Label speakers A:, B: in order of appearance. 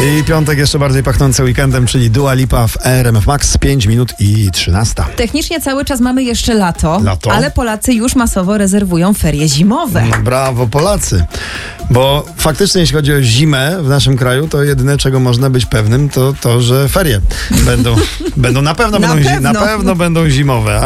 A: I piątek jeszcze bardziej pachnący weekendem, czyli Dua Lipa w RMF Max, 5 minut i 13.
B: Technicznie cały czas mamy jeszcze lato,
A: Lato?
B: ale Polacy już masowo rezerwują ferie zimowe.
A: No, brawo Polacy, bo faktycznie jeśli chodzi o zimę w naszym kraju, to jedyne czego można być pewnym to, że ferie będą na pewno będą zimowe.